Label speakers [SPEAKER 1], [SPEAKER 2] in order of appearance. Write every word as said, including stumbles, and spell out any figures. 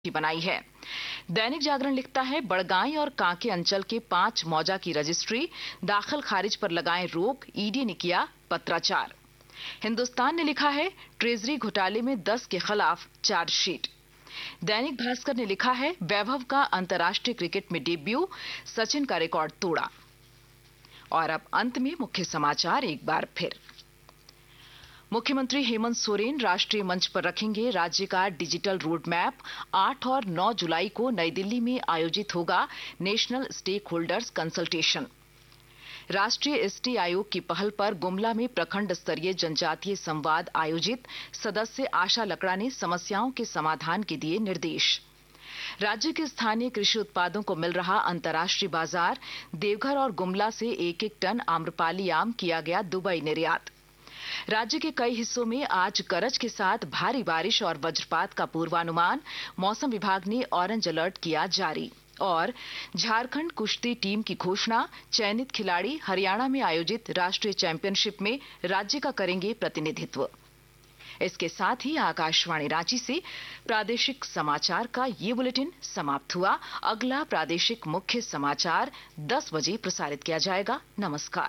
[SPEAKER 1] की बनाई है। दैनिक जागरण लिखता है, बड़गांई और कांके अंचल के पांच मौजा की रजिस्ट्री, दाखिल खारिज पर लगाएं रोक, ईडी ने किया पत्राचार। हिंदुस्तान ने लिखा है, ट्रेजरी घोटाले में दस के खिलाफ चार्जशीट। दैनिक भास्कर ने लिखा है, वैभव का अंतर्राष्ट्रीय क्रिकेट में डेब्यू, सचिन का रिकॉर्ड तोड़ा। और अब अंत में मुख्य समाचार एक बार फिर। मुख्यमंत्री हेमंत सोरेन राष्ट्रीय मंच पर रखेंगे राज्य का डिजिटल रोड मैप। आठ और नौ जुलाई को नई दिल्ली में आयोजित होगा नेशनल स्टेक होल्डर्स कंसल्टेशन। राष्ट्रीय एसटी आयोग की पहल पर गुमला में प्रखंड स्तरीय जनजातीय संवाद आयोजित, सदस्य आशा लकड़ा ने समस्याओं के समाधान के दिए निर्देश। राज्य के स्थानीय कृषि उत्पादों को मिल रहा अंतर्राष्ट्रीय बाजार, देवघर और गुमला से एक एक टन आम्रपाली आम किया गया दुबई निर्यात। राज्य के कई हिस्सों में आज गरज के साथ भारी बारिश और वज्रपात का पूर्वानुमान, मौसम विभाग ने ऑरेंज अलर्ट किया जारी। और झारखंड कुश्ती टीम की घोषणा, चयनित खिलाड़ी हरियाणा में आयोजित राष्ट्रीय चैंपियनशिप में राज्य का करेंगे प्रतिनिधित्व। इसके साथ ही आकाशवाणी रांची से प्रादेशिक समाचार का ये बुलेटिन समाप्त हुआ। अगला प्रादेशिक मुख्य समाचार दस बजे प्रसारित किया जाएगा। नमस्कार।